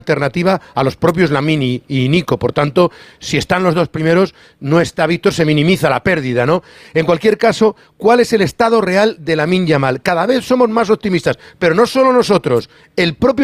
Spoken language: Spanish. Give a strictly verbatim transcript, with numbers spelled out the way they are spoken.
alternativa a los propios Lamine y, y Nico. Por tanto, si están los dos primeros, no está Víctor, se minimiza la pérdida, ¿no? En cualquier caso, ¿cuál es el estado real de Lamine Yamal? Cada vez somos más optimistas, pero no solo nosotros, el propio